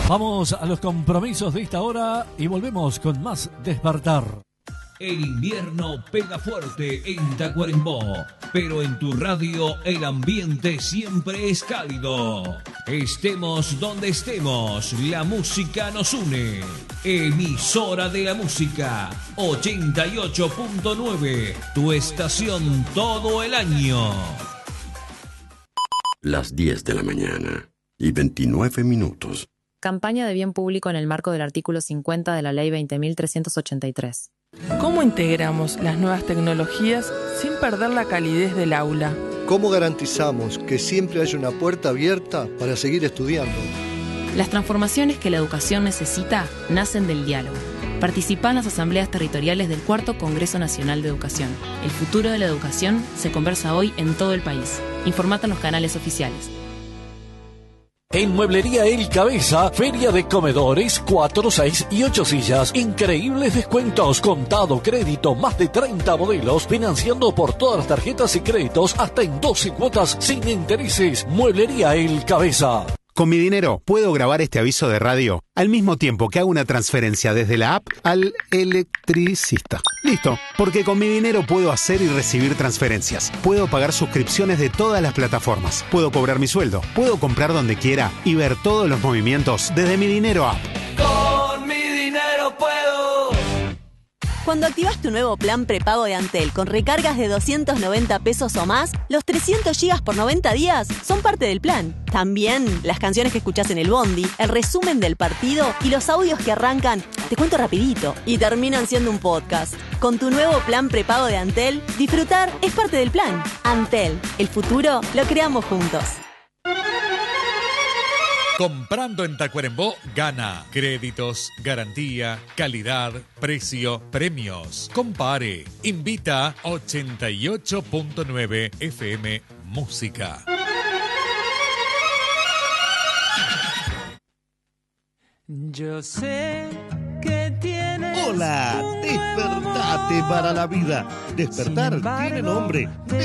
Vamos a los compromisos de esta hora y volvemos con más Despertar. El invierno pega fuerte en Tacuarembó, pero en tu radio el ambiente siempre es cálido. Estemos donde estemos, la música nos une. Emisora de la música, 88.9, tu estación todo el año. Las 10 de la mañana y 29 minutos. Campaña de bien público en el marco del artículo 50 de la Ley 20.383. ¿Cómo integramos las nuevas tecnologías sin perder la calidez del aula? ¿Cómo garantizamos que siempre haya una puerta abierta para seguir estudiando? Las transformaciones que la educación necesita nacen del diálogo. Participa en las asambleas territoriales del 4º Congreso Nacional de Educación. El futuro de la educación se conversa hoy en todo el país. Informate en los canales oficiales. En Mueblería El Cabeza, feria de comedores, 4, 6 y 8 sillas. Increíbles descuentos, contado, crédito, más de 30 modelos, financiando por todas las tarjetas y créditos hasta en 12 cuotas sin intereses. Mueblería El Cabeza. Con mi dinero puedo grabar este aviso de radio al mismo tiempo que hago una transferencia desde la app al electricista. Listo, porque con mi dinero puedo hacer y recibir transferencias. Puedo pagar suscripciones de todas las plataformas. Puedo cobrar mi sueldo. Puedo comprar donde quiera y ver todos los movimientos desde mi dinero app. Con mi dinero puedo. Cuando activas tu nuevo plan prepago de Antel con recargas de 290 pesos o más, los 300 gigas por 90 días son parte del plan. También las canciones que escuchás en el bondi, el resumen del partido y los audios que arrancan, te cuento rapidito, y terminan siendo un podcast. Con tu nuevo plan prepago de Antel, disfrutar es parte del plan. Antel, el futuro lo creamos juntos. Comprando en Tacuarembó, gana. Créditos, garantía, calidad, precio, premios. Compare. Invita 88.9 FM Música. Yo sé que tienes. Hola, despertate para la vida. Despertar tiene nombre.